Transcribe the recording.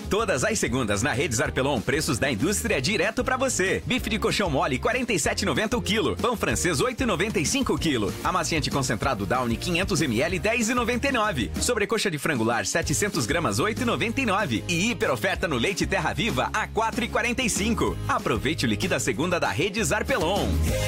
Todas as segundas na Rede Zarpelon, preços da indústria direto pra você. Bife de colchão mole, 47,90 o quilo. Pão francês, 8,95 o quilo. Amaciante concentrado Downy, 500 ml, 10,99. Sobrecoxa de frangular, 700 gramas, 8,99. E hiper oferta no leite Terra Viva, a 4,45. Aproveite o liquida segunda da Rede Zarpelon.